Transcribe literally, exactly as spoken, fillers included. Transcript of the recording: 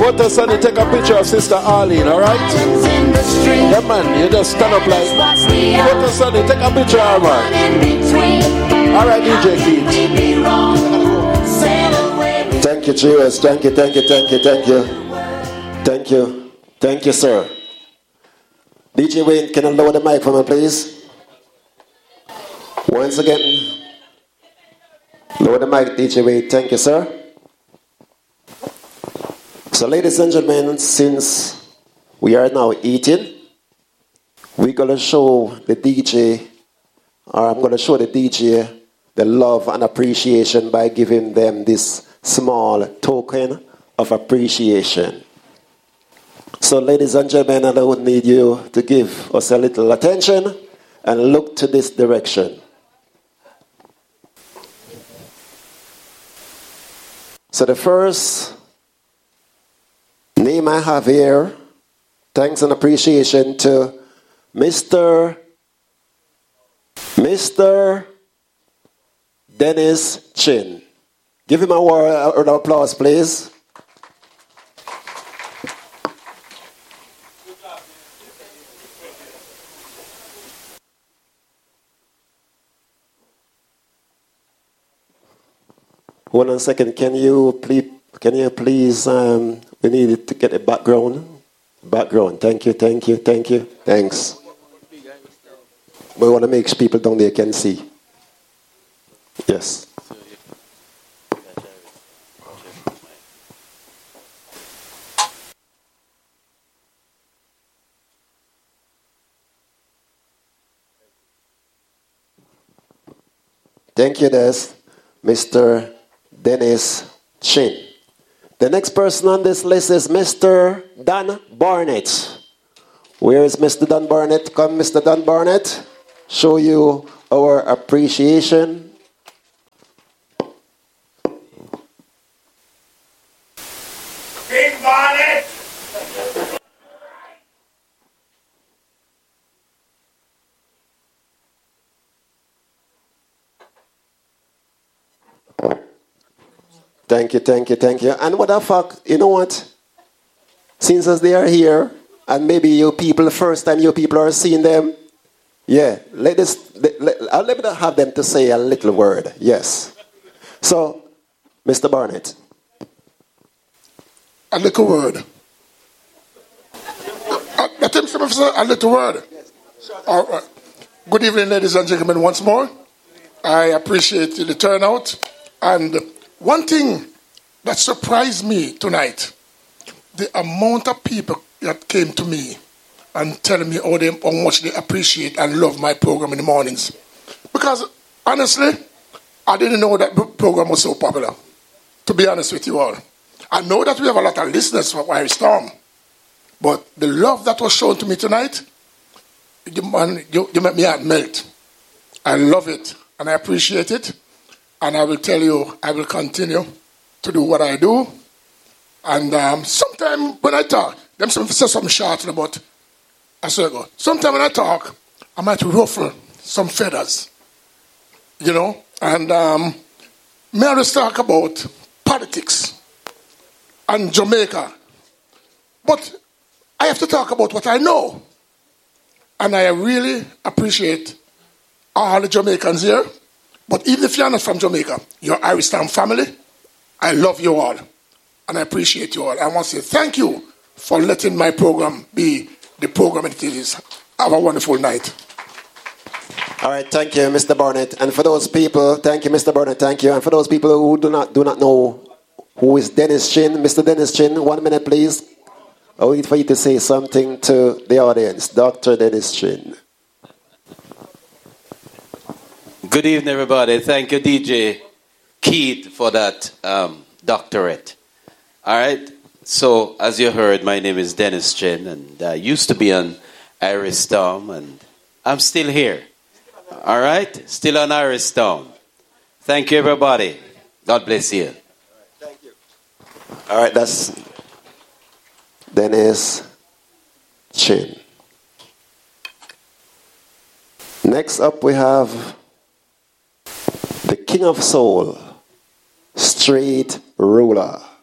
Photo Sunny, take a picture of Sister Arlene, alright? Yeah, man, you just stand up like Photo Sunny, take a picture of her. Alright, D J Keith. Thank you, cheers. Thank you, thank you, thank you, thank you. Thank you. Thank you, sir. D J Wayne, can I lower the mic for me, please? Once again, lower the mic, D J Wayne. Thank you, sir. So, ladies and gentlemen, since we are now eating, we're going to show the D J, or I'm going to show the D J the love and appreciation by giving them this small token of appreciation. So, ladies and gentlemen, I would need you to give us a little attention and look to this direction. So the first name I have here, thanks and appreciation to Mister Mister Dennis Chin. Give him a word of applause, please. Hold on a second. Can you please? Can you please? Um, we need to get a background. Background. Thank you. Thank you. Thank you. Thanks. We want to make sure people down there can see. Yes. Thank you, Des. Mister Dennis Chin. The next person on this list is Mister Dan Barnett. Where is Mister Dan Barnett? Come, Mister Dan Barnett. Show you our appreciation. Big Barnett! Thank you, thank you, thank you. And what the fuck, you know what? Since as they are here, and maybe you people, the first time you people are seeing them, yeah, let us, let, I'll let me have them to say a little word, yes. So, Mister Barnett. A little word. Let him say a little word. All right. Good evening, ladies and gentlemen, once more. I appreciate the turnout. And one thing that surprised me tonight, the amount of people that came to me and telling me how, they, how much they appreciate and love my program in the mornings. Because, honestly, I didn't know that program was so popular, to be honest with you all. I know that we have a lot of listeners for Irie Storm, but the love that was shown to me tonight, you, man, you, you make me heart melt. I love it, and I appreciate it. And I will tell you, I will continue to do what I do. And um, sometimes when I talk, them some say something short about a circle. Sometimes when I talk, I might ruffle some feathers, you know. And um, may I just talk about politics and Jamaica. But I have to talk about what I know. And I really appreciate all the Jamaicans here. But even if you're not from Jamaica, you're Irie Storm family. I love you all. And I appreciate you all. I want to say thank you for letting my program be the program it is. Have a wonderful night. All right, thank you, Mister Barnett. And for those people, thank you, Mister Barnett, thank you. And for those people who do not do not know who is Dennis Chin, Mister Dennis Chin, one minute, please. I need for you to say something to the audience. Doctor Dennis Chin. Good evening, everybody. Thank you, D J Keith, for that um, doctorate. All right. So, as you heard, my name is Dennis Chin, and I used to be on Irie Storm, and I'm still here. All right? Still on Irie Storm. Thank you, everybody. God bless you. Thank you. All right, that's Dennis Chin. Next up, we have the King of Soul, Straight Ruler.